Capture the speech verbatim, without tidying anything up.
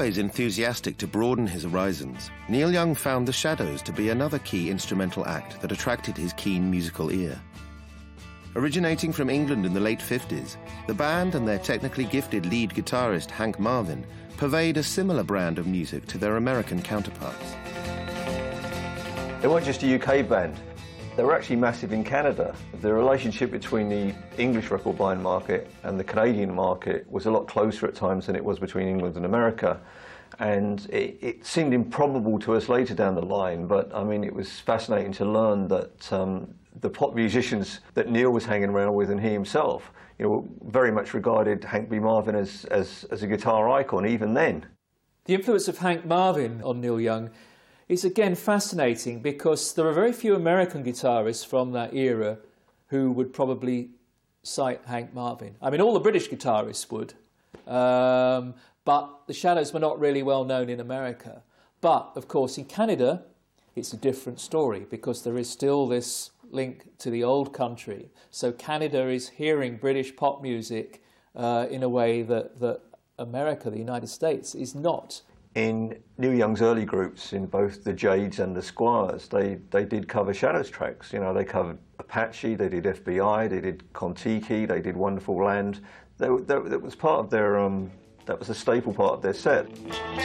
always enthusiastic to broaden his horizons, Neil Young found the Shadows to be another key instrumental act that attracted his keen musical ear. Originating from England in the late fifties, the band and their technically gifted lead guitarist Hank Marvin purveyed a similar brand of music to their American counterparts. They weren't just a U K band, they were actually massive in Canada. The relationship between the English record buying market and the Canadian market was a lot closer at times than it was between England and America. And it, it seemed improbable to us later down the line, but I mean, it was fascinating to learn that um, the pop musicians that Neil was hanging around with and he himself, you know, very much regarded Hank B. Marvin as, as, as a guitar icon even then. The influence of Hank Marvin on Neil Young is again fascinating because there are very few American guitarists from that era who would probably cite Hank Marvin. I mean, all the British guitarists would, um, but the Shadows were not really well known in America. But, of course, in Canada, it's a different story because there is still this link to the old country. So Canada is hearing British pop music uh, in a way that, that America, the United States, is not. In Neil Young's early groups, in both the Jades and the Squires, they, they did cover Shadows tracks. You know, they covered Apache, they did F B I, they did Kon-Tiki, they did Wonderful Land. That, that, that was part of their, um, that was a staple part of their set.